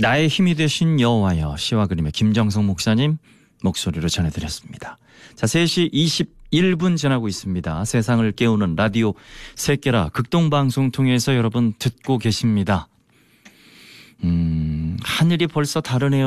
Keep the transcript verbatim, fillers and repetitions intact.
나의 힘이 되신 여호와여, 시와 그림의 김정성 목사님 목소리로 전해드렸습니다. 자, 세 시 이십일 분 지나고 있습니다. 세상을 깨우는 라디오 새끼라 극동방송 통해서 여러분 듣고 계십니다. 음, 하늘이 벌써 다르네요.